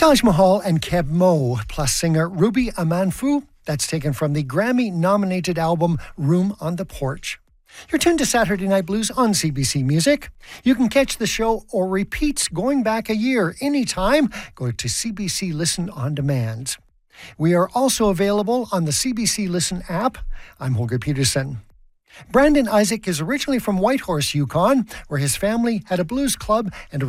Taj Mahal and Keb Mo, plus singer Ruby Amanfu. That's taken from the Grammy-nominated album Room on the Porch. You're tuned to Saturday Night Blues on CBC Music. You can catch the show or repeats going back a year anytime. Go to CBC Listen on Demand. We are also available on the CBC Listen app. I'm Holger Peterson. Brandon Isaac is originally from Whitehorse, Yukon, where his family had a blues club and a